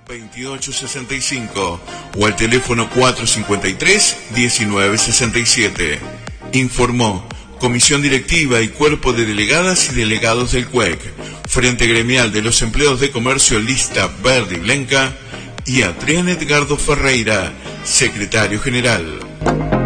2865 o al teléfono 453-1967. Informó Comisión Directiva y Cuerpo de Delegadas y Delegados del CUEC, Frente Gremial de los Empleados de Comercio Lista Verde y Blanca, y Adrián Edgardo Ferreira, Secretario General.